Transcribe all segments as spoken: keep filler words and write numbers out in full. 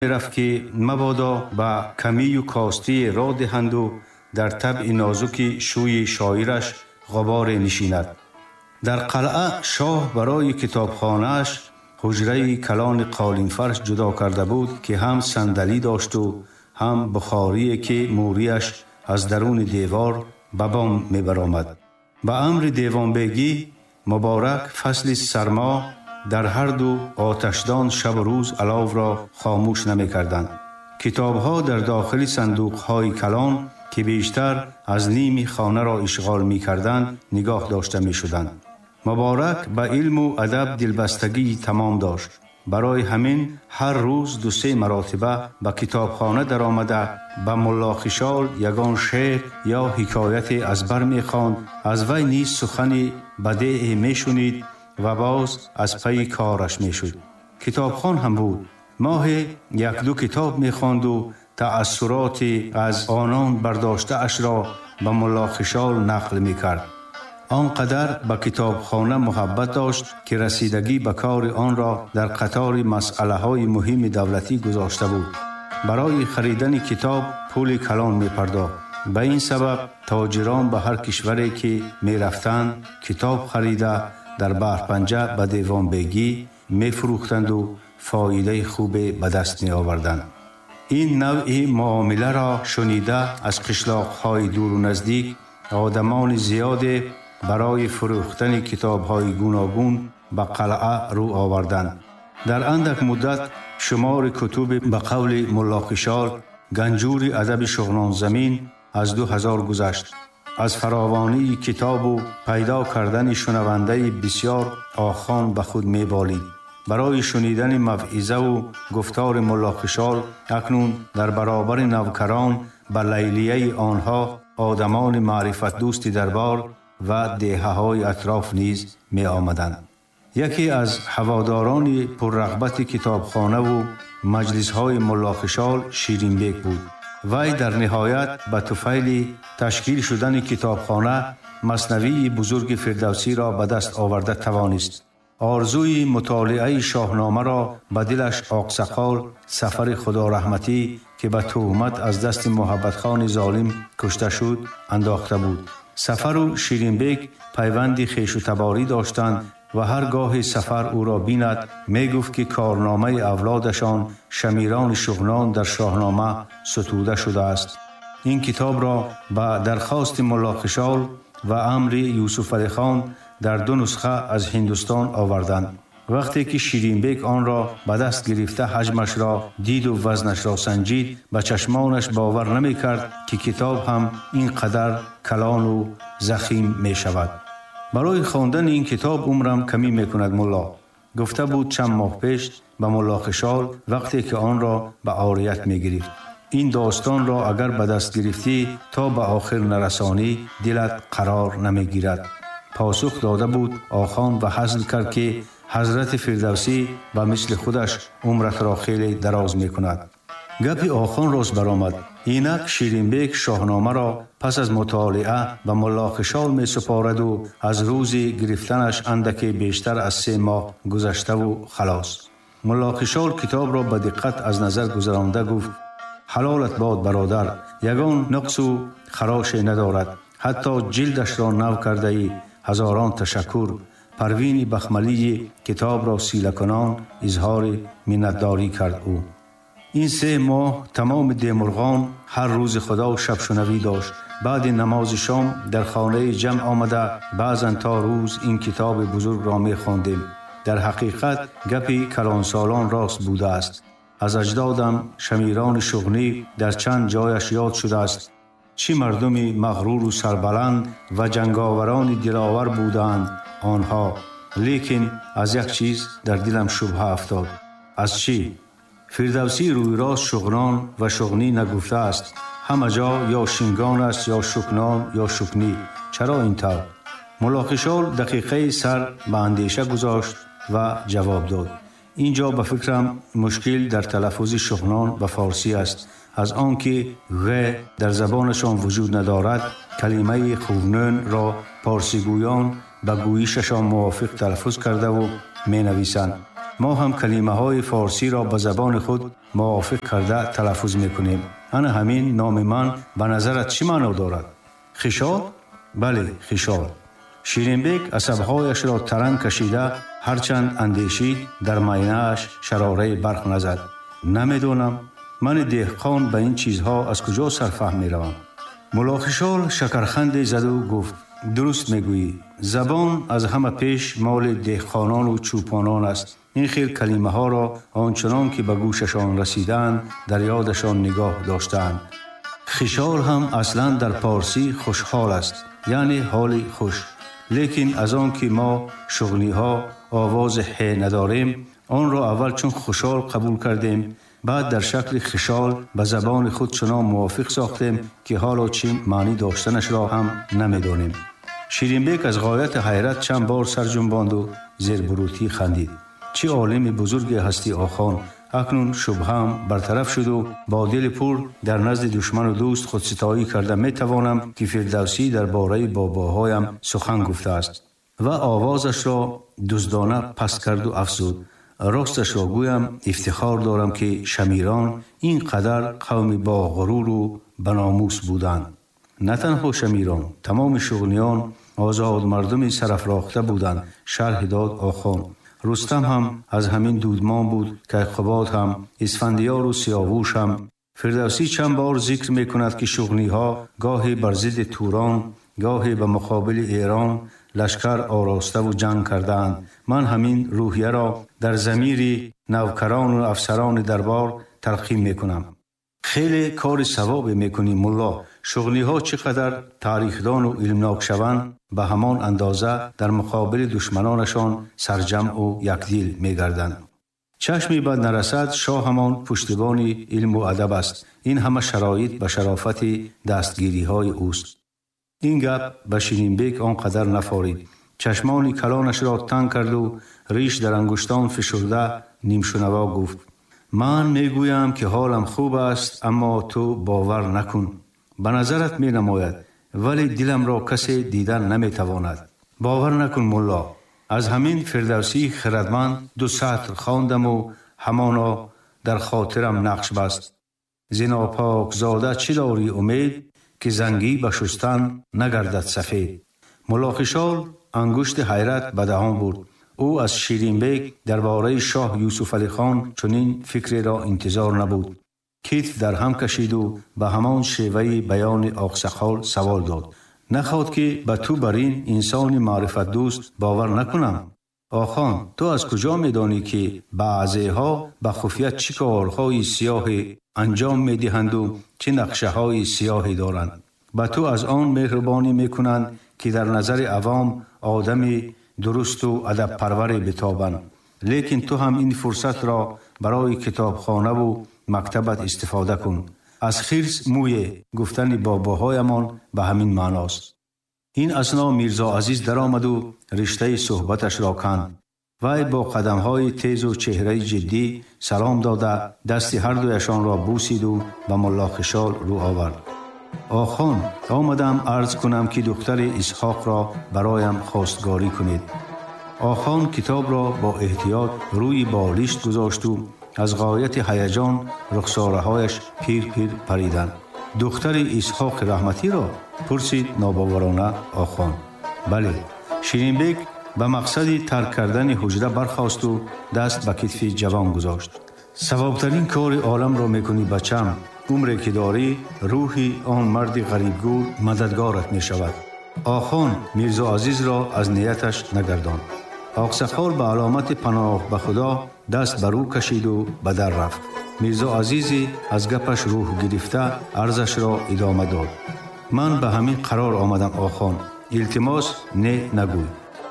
رفت که مبادا با کمی و کاستی را دهند و در طبع نازک شوی شاعرش غبار نشیند. در قلعه شاه برای کتابخانه‌اش حجره کلان قالین فرش جدا کرده بود که هم صندلی داشت و هم بخاری که موریش از درون دیوار به بام می برآمد. به امر دیوان بیگی مبارک فصل سرما در هر دو آتشدان شب و روز الاو را خاموش نمی کردند. کتاب ها در داخل صندوق های کلان که بیشتر از نیم خانه را اشغال می کردند نگاه داشته می شدند. مبارک به علم و ادب دلبستگی تمام داشت. برای همین هر روز دو سه مرتبه به کتابخانه در آمده به ملا خشال یگان شعر یا حکایت از بر می خواند، از وی نیز سخنی بدیع می شنید و باز از پی کارش می شد. کتابخان هم بود. ماه یک دو کتاب می خواند و تأثرات از آنان برداشته اش را به ملا خشال نقل می کرد. آنقدر به کتابخانه محبت داشت که رسیدگی به کار آن را در قطار مسئله های مهم دولتی گذاشته بود. برای خریدن کتاب پول کلان می پرداخت. به این سبب تاجران به هر کشوری که می رفتند کتاب خریده در بحرپنجه به دیوان بیگی می فروختند و فایده خوب به دست می آوردند. این نوع معامله را شنیده از قشلاق‌های دور و نزدیک آدمان زیاد برای فروختن کتاب‌های گوناگون به قلعه رو آوردند. در اندک مدت شمار کتب به قول ملا خشال گنجور ادب شغنان زمین از دو هزار گذشت. از فراوانی کتاب و پیدا کردن شنونده بسیار آخوان به خود می‌بالید. برای شنیدن موعظه و گفتار ملا خشال اکنون در برابر نوکران به لیلیه آنها آدمان معرفت دوست دربار و دهه های اطراف نیز می آمدند. یکی از هواداران پررغبت کتابخانه و مجلس های ملا خشال شیرین بیگ بود. وی در نهایت به طفیل تشکیل شدن کتابخانه مثنوی بزرگ فردوسی را به دست آورده توانست. آرزوی مطالعه شاهنامه را به دلش آقسقال سفر خدا رحمتی که به تهمت از دست محبت خان ظالم کشته شد انداخته بود. سفر و شیرین بیگ پیوندی خویش و تباری داشتند و هرگاه سفر او را بیند می گفت که کارنامه اولادشان شمیران شغنان در شاهنامه ستوده شده است. این کتاب را به درخواست ملا خشال و امر یوسف علی خان در دو نسخه از هندوستان آوردند. وقتی که شیرین بیگ آن را به دست گرفته حجمش را دید و وزنش را سنجید به چشمانش باور نمی کرد که کتاب هم اینقدر کلان و ضخیم می شود. برای خواندن این کتاب عمرم کمی می کند ملا، گفته بود چند ماه پیش به ملا خشال وقتی که آن را به عاریت می گرفت. این داستان را اگر به دست گرفتی تا به آخر نرسانی دلت قرار نمی گیرد. پاسخ داده بود آخان و حزل کرد که حضرت فردوسی و مثل خودش عمرت را خیلی دراز می کند. گپ آخان راست برآمد. اینک شیرین بیگ شاهنامه را پس از مطالعه به ملا خشال می سپارد و از روز گرفتنش اندکی بیشتر از سه ماه گذشته و خلاص. ملا خشال کتاب را به دقت از نظر گذرانده گفت حلالت باد برادر، یگان نقص و خراش ندارد. حتی جلدش را نو کرده ای، هزاران تشکر. پروین بخملی کتاب را سیله کنان اظهار منتداری کرد او. این سه ماه تمام دیمرغان هر روز خدا و شب شنوی داشت. بعد نماز شام در خانه جمع آمده بعضن تا روز این کتاب بزرگ را می خواندیم. در حقیقت گپی کلان سالان راست بوده است. از اجدادم شمیران شغنی در چند جایش یاد شده است. چی مردمی مغرور و سربلند و جنگاوران دلاور بودند آنها. لیکن از یک چیز در دلم شبهه افتاد. از چی؟ فردوسی روی راست شغنان و شغنی نگفته است. همه جا یا شنگان است یا شکنان یا شکنی. چرا این طور؟ ملا خشال دقیقه سر به اندیشه گذاشت و جواب داد. اینجا به فکرم مشکل در تلفظ شغنان به فارسی است. از آنکه غ در زبانشان وجود ندارد کلمه خوگنن را پارسی گویان به گویششان موافق تلفظ کرده و می نویسند. ما هم کلمه های فارسی را به زبان خود موافق کرده تلفظ میکنیم. انا همین نام من به نظرت چی معنا دارد؟ خشال؟ بله، خشال. شیرینبک عصبهایش را ترنگ کشیده هرچند اندیشید در معینه‌اش شراره برق نزد. نمیدونم، من دهقان به این چیزها از کجا سرفهم میروم؟ ملا خشال شکرخنده زد و گفت درست میگویی. زبان از همه پیش مال دهقانان و چوپانان است. این خیر کلمه ها را آنچنان که به گوششان رسیدند در یادشان نگاه داشتند. خشال هم اصلا در پارسی خوشحال است، یعنی حال خوش. لیکن از آن که ما شغلی ها آواز ه نداریم، آن را اول چون خوشحال قبول کردیم، بعد در شکل خشال به زبان خود چنان موافق ساختیم که حالا چی معنی داشتنش را هم نمیدانیم. شیرینبک از غایت حیرت چند بار سر جنباند و زیربروتی خندید. چه عالم بزرگی هستی آخان! اکنون شبهام برطرف شد و با دل پر در نزد دشمن و دوست خودستایی کرده می توانم که فردوسی در باره باباهایم سخن گفته است. و آوازش را دزدانه پست کرد و افزود: راستش را گویم افتخار دارم که شمیران اینقدر قومی با غرور و بناموس بودند. نه تنها شمیران، تمام شغلیان آزاد مردم سرافراخته بودند. شرح داد آخان. رستم هم از همین دودمان بود، کیقباد هم، اسفندیار و سیاووش هم. فردوسی چند بار ذکر می کند که شغلی ها گاهی بر ضد توران، گاهی به مقابل ایران لشکر آراسته و جنگ کردند. من همین روحیه را در ضمیر نوکران و افسران دربار تلقین می کنم. خیلی کار ثواب می کنی ملا. شغلی ها چقدر تاریخدان و علمناک شوند، به همان اندازه در مقابل دشمنانشان سرجم و یکدیل می گردند. چشمی بد نرسد، شاه همان پشتیبان علم و ادب است. این همه شرایط به شرافت دستگیری های اوست. این گپ به شیرینبک آنقدر نفارید. چشمان کلانش را تنگ کرد و ریش در انگشتان فشرده نیمشنوا گفت: من میگویم که حالم خوب است، اما تو باور نکن. به نظرت می نماید، ولی دلم را کسی دیدن نمی تواند. باور نکن ملا. از همین فردوسی خردمند دو سطر خواندم و همانا در خاطرم نقش بست. زنا پاک زاده چی داری امید، که زنگی به شستن نگردد سفید. ملا خشال انگشت حیرت به دهان برد. او از شیرینبک درباره شاه یوسف علی خان چنین فکری را انتظار نبود. کتف در هم کشید و به همان شیوه بیان آقسخال سوال داد: نخواد که به تو بر این انسان معرفت دوست باور نکنم؟ آخان، تو از کجا میدانی که بعضی ها به خفیت چه کارهای سیاه انجام میدهند و چه نقشه های سیاهی دارند؟ به تو از آن مهربانی میکنند که در نظر عوام آدم درست و ادب پروری بتابند. لیکن تو هم این فرصت را برای کتابخانه و مکتبت استفاده کن. از خرس موی گفتن باباهایمان به همین معناست. این اثنا میرزا عزیز در آمد و رشته صحبتش را کند. وی با قدمهای تیز و چهره جدی سلام داده دست هر دویشان را بوسید و به ملا خشال رو آورد. آخان، آمدم عرض کنم که دختر اسحاق را برایم خواستگاری کنید. آخان کتاب را با احتیاط روی بالشت گذاشت و از غایت هیجان رخساره‌هایش پیر پیر پریدند. دختر اسحاق رحمتی را؟ پرسید ناباورانه آخان. بله. شیرینبک به مقصد ترک کردن حجره برخاست و دست به کتف جوان گذاشت. ثوابترین کار عالم را میکنی بچم. عمری که داری روحی آن مرد غریبگو مددگارت می شود. آخان میرزا عزیز را از نیتش نگردان. آقسخال به علامت پناه به خدا دست برو کشید و به در رفت. میرزا عزیزی از گپش روح گرفته عرضش را ادامه داد. من به همین قرار آمدم آخان. التماس نه نگوی.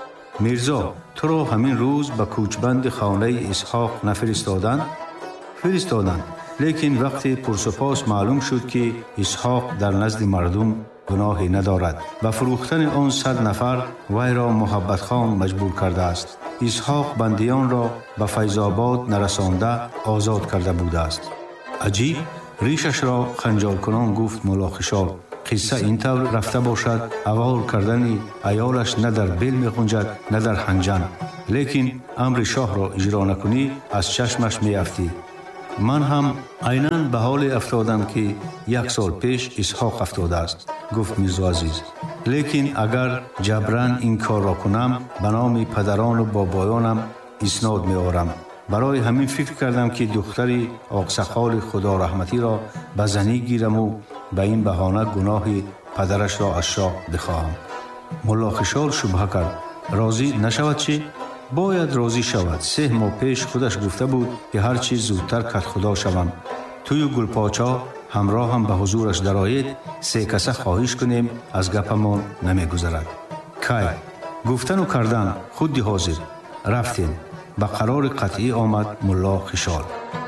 میرزا تو را همین روز به کوچبند خانه اسحاق نفرستادند؟ فرستادند. لیکن وقتی پرسپاس معلوم شد که اسحاق در نزد مردم گناهی ندارد و فروختن آن صد نفر وی را محبت خان مجبور کرده است. اسحاق بندیان را به فیض آباد نرسانده آزاد کرده بوده است. عجیب. ریشش را خنجال کنان گفت ملا خشال. قصه این طور رفته باشد اول کردن ایالش نه در بیل می غنجد نه در هنجان، لیکن امر شاه را اجرا نکنی از چشمش می افتی. من هم عیناً به حال افتادم که یک سال پیش اسحاق افتاده است، گفت میرزا عزیز. لیکن اگر جبران این کار را کنم به نام پدران و بابایانم اسناد می آورم. برای همین فکر کردم که دختری آقسخال خدا رحمتی را به زنی گیرم و به این بهانه گناه پدرش را از شاه بخواهم. ملا خشال شبهه کرد. راضی نشود چی؟ باید راضی شود. سه ماه پیش خودش گفته بود که هر چیز زودتر کت خدا شوم. توی گلپاچا همراه هم به حضورش درآیید، سه کسه خواهش کنیم از گپمان نمی گذرد. کی گفتن و کردن خودی حاضر. رفتیم. به قرار قطعی آمد ملا خشال.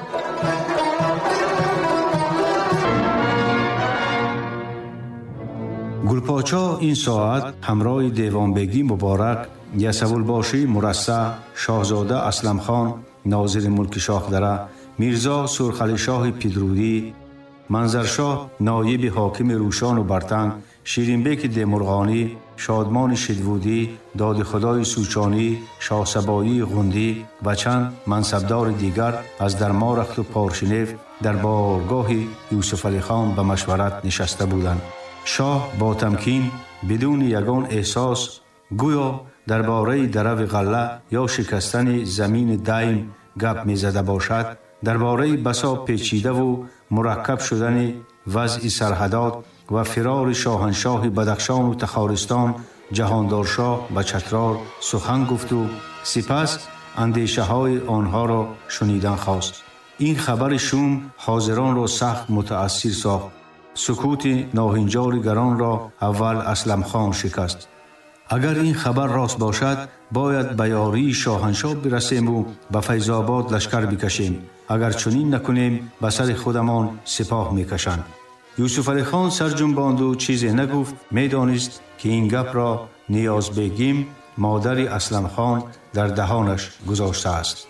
گلپاچا این ساعت همراه دیوانبگی مبارک، یسوالباشی مرصع، شاهزاده اسلم خان ناظر ملک شاهدره، میرزا سرخلی شاه پیدرودی، منظرشاه نایب حاکم روشان و برتن، شیرینبک دمرغانی، شادمان شدوودی، داد خدای سوچانی، شاه سبایی غندی و چند منصبدار دیگر از درمارخت و پارشنیف در بارگاه یوسف علی خان به مشورت نشسته بودند. شاه با تمکین بدون یگان احساس گویا درباره درو غله یا شکستن زمین دایم گپ می زده باشد، درباره بسا پیچیده و مرکب شدن وضع سرحدات و فرار شاهنشاه بدخشان و تخارستان جهاندارشاه به چترال سخن گفت و سپس اندیشه های آنها را شنیدن خواست. این خبر شوم حاضران را سخت متأثر ساخت. سکوت ناهنجار گران را اول اسلم خان شکست. اگر این خبر راست باشد باید به یاری شاهنشاه برسیم و به فیض آباد لشکر بکشیم. اگر چنین نکنیم به سر خودمان سپاه میکشند. یوسف علی خان سر جنباند و چیزی نگفت. میدانست که این گپ را نیاز بیگم مادر اسلم خان در دهانش گذاشته است.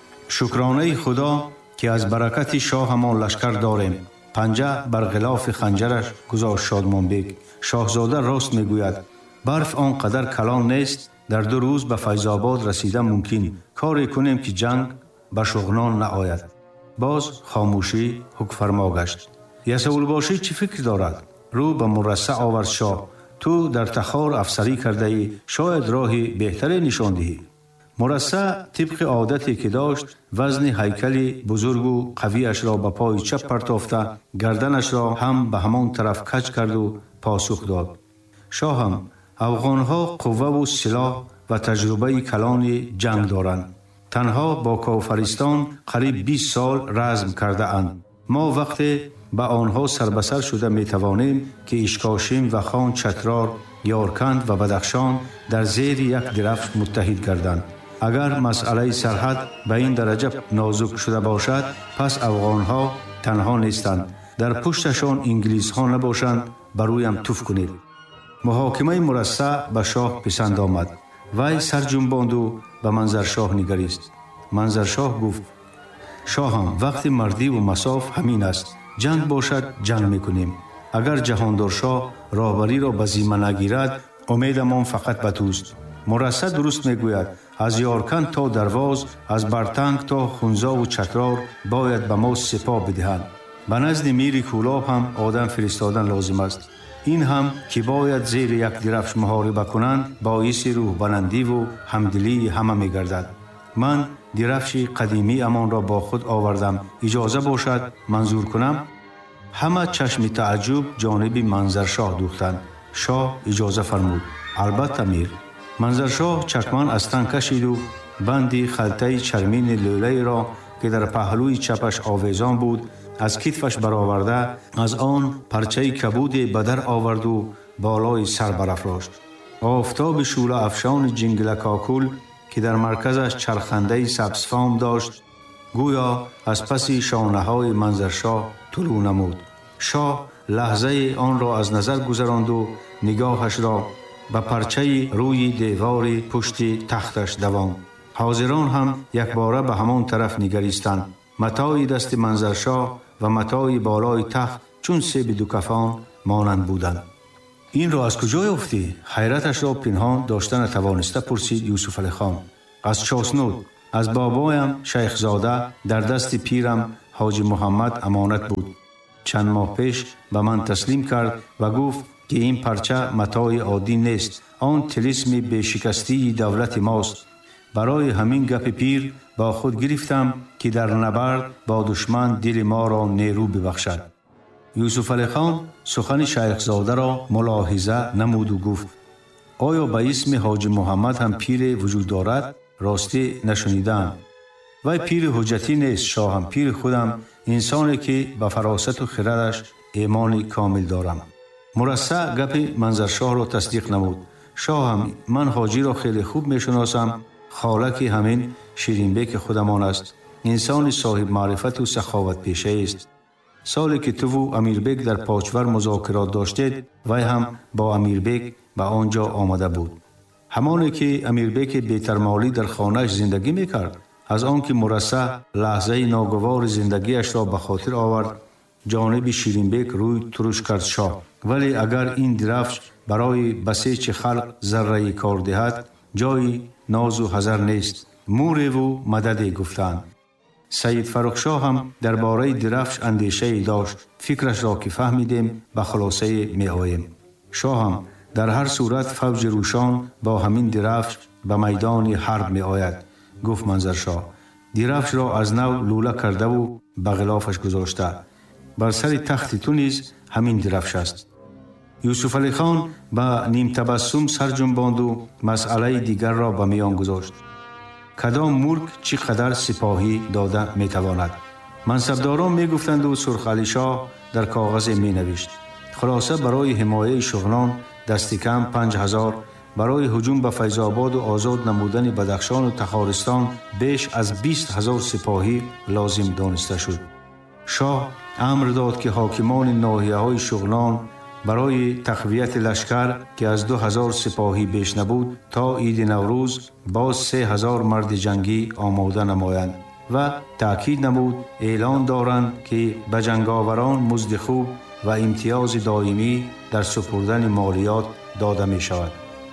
شکرانه خدا که از برکت شاه همان لشکر داریم. پنجه بر غلاف خنجرش گذاشت شادمان بیگ. شاهزاده راست میگوید. برف آنقدر کلان نیست در دو روز به فیض آباد رسیدن ممکن. کاری کنیم که جنگ به شغنان نآید. باز خاموشی حکم فرما گشت. یسوالباشی چی فکر دارد؟ رو به مرصع آورد. شاه تو در تخار افسری کرده ای، شاید راهی بهتری نشان دهی. مرصع طبق عادتی که داشت وزن هیکل بزرگ و قویش را به پای چپ پرتافته گردنش را هم به همان طرف کج کرد و پاسخ داد. شاه هم افغانها قوه و سلاح و تجربه کلان جنگ دارند. تنها با کافرستان قریب بیست سال رزم کرده اند. ما وقتی به آنها سربسر شده می توانیم که اشکاشیم و خان چترار، یارکند و بدخشان در زیر یک درفش متحد گردند. اگر مسئله سرحد به این درجه نازک شده باشد پس افغانها تنها نیستند. در پشتشان انگلیس ها نباشند برویم توف کنید. محاکمه مرصع به شاه پسند آمد. وی سر جنباند و به منظرشاه نگریست. منظرشاه گفت شاهم وقت مردی و مساف همین است. جنگ باشد جنگ میکنیم. اگر جهاندارشاه راهبری را به ذمه نگیرد امیدمان فقط به توست. مرصع درست میگوید. از یارکند تا درواز، از برتنگ تا خونزا و چترار باید به ما سپاه بدهند. به نزد میر کولاب هم آدم فرستادن لازم است. این هم که باید زیر یک درفش محاربه کنند باعث روح بلندی و همدلی همه میگردد. من درفش قدیمی امان را با خود آوردم. اجازه باشد منظور کنم؟ همه چشم تعجب جانب منظرشاه دوختند. شاه اجازه فرمود. البته میر. منظرشاه چکمان از تن کشید و بندی خلطه چرمین لوله را که در پهلوی چپش آویزان بود از کتفش برآورده از آن پرچه کبود بدر آورد و بالای سر برافراشت. آفتاب شعله افشان جنگل کاکل که در مرکزش چرخنده سبزفام داشت گویا از پس شانه های منظرشاه طلوع نمود. شاه لحظه آن را از نظر گذراند و نگاهش را به پرچه روی دیوار پشت تختش دواند. حاضران هم یک باره به همان طرف نگریستند. متاع دست منظرشاه و متاع بالای تخت چون سیب دو کفان مانند بودند. این را از کجا یافتی؟ حیرتش را پنهان داشته نتوانسته پرسید یوسف علی خان. از چاسنود، از بابایم شیخ زاده در دست پیرم حاجی محمد امانت بود. چند ماه پیش به من تسلیم کرد و گفت که این پرچه متاع عادی نیست، آن طلسم بشکستی دولت ماست. برای همین گپ پیر با خود گرفتم که در نبرد با دشمن دل ما را نیرو ببخشد. یوسف علی خان سخن شیخ زاده را ملاحظه نمود و گفت آیا به اسم حاجی محمد هم پیر وجود دارد؟ راستی نشنیدم. وای پیر حجتی نیست شاهم، پیر خودم، انسانی که به فراست و خردش ایمان کامل دارم. مرصع گپ منظرشاه را تصدیق نمود. شاهم، من حاجی را خیلی خوب میشناسم، خالق همین شیرینبیک خودمان است. انسان صاحب معرفت و سخاوت پیشه است. سالی که تو و امیربیک در پاچور مذاکرات داشتید، وی هم با امیربیک به آنجا آمده بود. همانی که امیربیک بی‌ترمالی در خانهش زندگی میکرد. از آنکه مرصع لحظه ناگوار زندگیش را به خاطر آورد، جانب شیرینبیک روی ترش کرد شاه. ولی اگر این درفش برای بسیج خلق ذره کار دهد، جای ناز و حذر نیست. موری و مدد گفتند. سید فرخشاه هم درباره درفش اندیشه داشت. فکرش را که فهمیدیم به خلاصه می آییم. شاه هم در هر صورت فوج روشان با همین درفش به میدان حرب می آید، گفت منظرشاه. درفش را از نو لوله کرده و به غلافش گذاشته. بر سر تخت تو نیز همین درفش است. یوسف علی خان با نیم تبسم سر جنباند و مسئله دیگر را به میان گذاشت. کدام ملک چقدر سپاهی داده می تواند؟ منصبداران می گفتند و سرخ علی شاه در کاغذ می نوشت. خلاصه برای حمایه شغلان دست کم پنج هزار، برای هجوم به فیض آباد و آزاد نمودن بدخشان و تخارستان بیش از بیست هزار سپاهی لازم دانسته شد. شاه امر داد که حاکمان ناحیه های شغلان برای تقویت لشکر که از دو هزار سپاهی بیش نبود تا عید نوروز باز سه هزار مرد جنگی آماده نمایند و تأکید نمود اعلان دارند که به جنگاوران مزد خوب و امتیاز دائمی در سپردن مالیات داده می شود.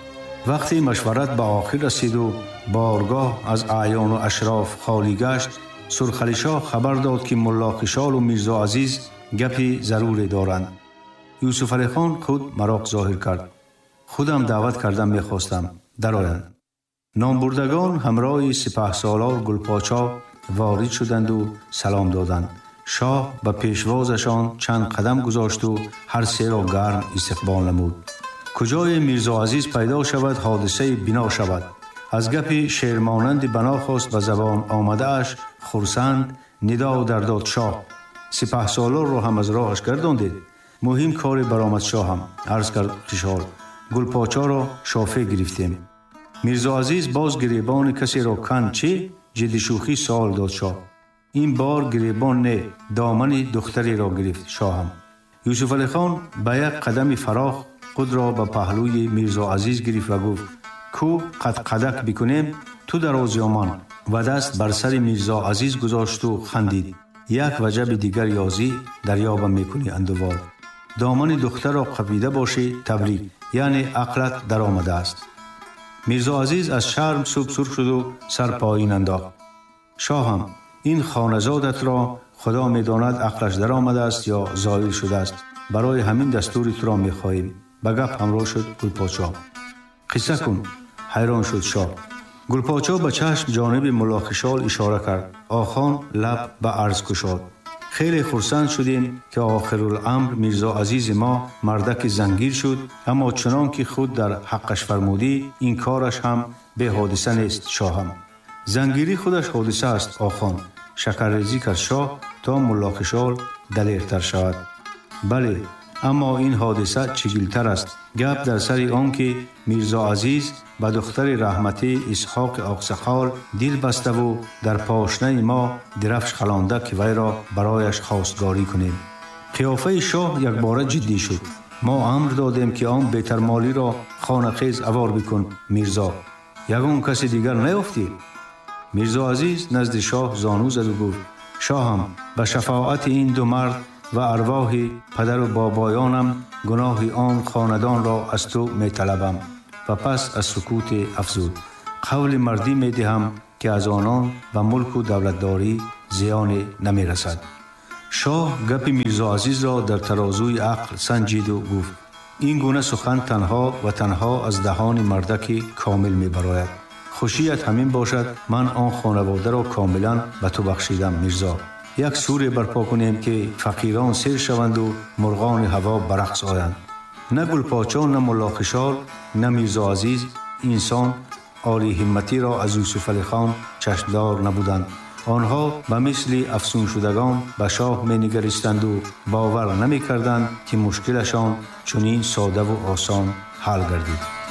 وقتی مشورت به آخر رسید و بارگاه از اعیان و اشراف خالی گشت، سرخ علی شاه خبر داد که ملا خشال و میرزا عزیز گپی ضروری دارند. یوسف علی خان خود مراق ظاهر کرد. خودم دعوت کردم میخواستم درآیند. نامبردگان همراه سپهسالار گلپاچا وارد شدند و سلام دادند. شاه به پیشوازشان چند قدم گذاشت و هر سه را گرم استقبال نمود. کجای میرزا عزیز پیدا شود حادثه بنا شود. از گپ شیرمانند بنا خواست به زبان آمده اش خرسند ندا در داد شاه. سپهسالار را هم از راهش گرداندید. مهم کار برآمد شاهم، عرض کرد خشال. گلپاچا را شافه گرفتیم. میرزا عزیز باز گریبان کسی را کن چه؟ جدی شوخی سوال داد شاه. این بار گریبان نه، دامن دختری را گرفت شاهم. یوسف علی خان با یک قدم فراخ خود را به پهلوی میرزا عزیز گرفت و گفت کو قد قدک بکنیم تو در آزیامان، و دست بر سر میرزا عزیز گذاشت و خندید. یک وجب دیگر یازی دریابم میکنی اندوار. دامن دختر را قبیده باشی تبریک، یعنی عقلت در آمده است. میرزا عزیز از شرم سوب سرخ شد و سر پایین انداخت. شاهم، این خانزادت را خدا میداند عقلش در آمده است یا زایل شده است. برای همین دستور تو را میخواهیم. به گپ همراه شد گلپاچا. قصه کن. حیران شد شاه. گلپاچا به چشم جانب ملا خشال اشاره کرد. آخان لب به عرض گشاد. خیلی خرسند شدیم که آخرالامر میرزا عزیز ما مردک زنگیر شد، اما چنان که خود در حقش فرمودی این کارش هم به حادثه نیست شاهم. زنگیری خودش حادثه است آخان. شکرریزی کرد شاه تا ملا خشال دلیرتر شود. بله، اما این حادثه چگیلتر است. گپ در سر آن که میرزا عزیز به دختر رحمتی اسحاق آقسخال دل بسته و در پاشنه ما درفش خلانده که وی را برایش خواستگاری کنیم. قیافه شاه یک باره جدی شد. ما امر دادیم که آن بیترمالی را خانه‌خیز اوار بکن میرزا. یگان کسی دیگر نیافتی؟ میرزا عزیز نزد شاه زانو زد و گفت شاهم، به شفاعت این دو مرد و ارواح پدر و بابایانم گناه آن خاندان را از تو می طلبم. و پس از سکوت افزود: قول مردی می دهم که از آنان و ملک و دولتداری زیان نمی رسد. شاه گپ میرزا عزیز را در ترازوی عقل سنجید و گفت: این گونه سخن تنها و تنها از دهان مردک کامل می براید. خوشیت همین باشد من آن خانواده را کاملا به تو بخشیدم میرزا. یک سوری برپا کنیم که فقیران سیر شوند و مرغان هوا برقص آیند. نه گلپاچا، نه ملا خشال، نه میرزا عزیز انسان عالی همتی را از یوسف علی خان چشمدار نبودند. آنها به مثل افسون شدگان به شاه می نگریستند و باور نمی کردند که مشکلشان چنین ساده و آسان حل گردید.